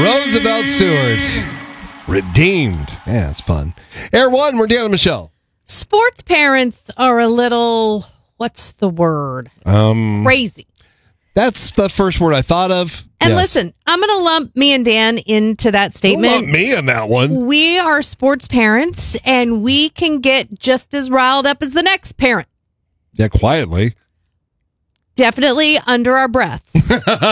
Roosevelt Stewart. Redeemed. Yeah, it's fun. Air One, we're Dan and Michelle. Sports parents are a little, what's the word? Crazy. That's the first word I thought of. And Yes. listen, I'm going to lump me and Dan into that statement. Don't lump me in that one. We are sports parents, and we can get just as riled up as the next parent. Yeah, quietly. Definitely under our breaths.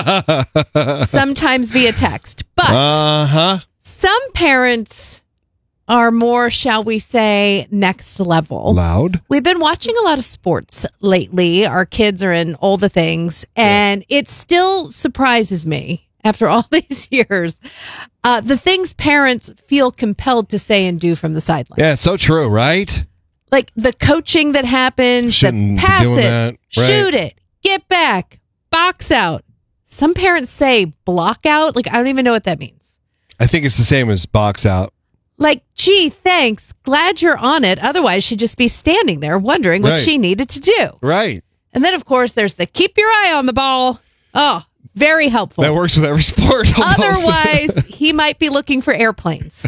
Sometimes via text. But some parents are more, shall we say, next level. Loud. We've been watching a lot of sports lately. Our kids are in all the things, and it still surprises me after all these years, the things parents feel compelled to say and do from the sideline. Yeah, it's so true, right? Like the coaching that happens, Shouldn't the be pass doing it, that. Right. shoot it, get back, box out. Some parents say block out. Like, I don't even know what that means. I think it's the same as box out. Like, gee, thanks. Glad you're on it. Otherwise, she'd just be standing there wondering what Right. she needed to do. Right. And then, of course, there's the keep your eye on the ball. Oh, very helpful. That works with every sport. Almost. Otherwise, he might be looking for airplanes.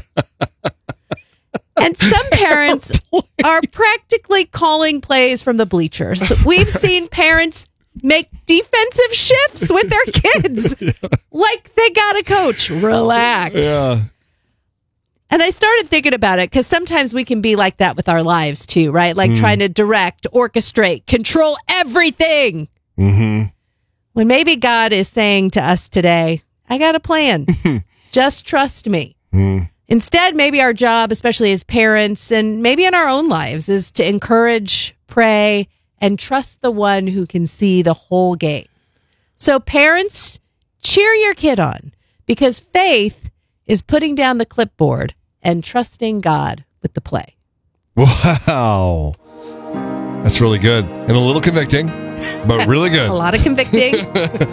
And some parents are practically calling plays from the bleachers. We've seen parents make defensive shifts with their kids. Like they got a coach. Relax. Yeah. And I started thinking about it because sometimes we can be like that with our lives too, right? Like trying to direct, orchestrate, control everything. Mm-hmm. When maybe God is saying to us today, I got a plan. Just trust me. Instead, maybe our job, especially as parents and maybe in our own lives, is to encourage, pray, and trust the one who can see the whole game. So parents, cheer your kid on because faith is putting down the clipboard and trusting God with the play. Wow. That's really good. And a little convicting, but really good. A lot of convicting.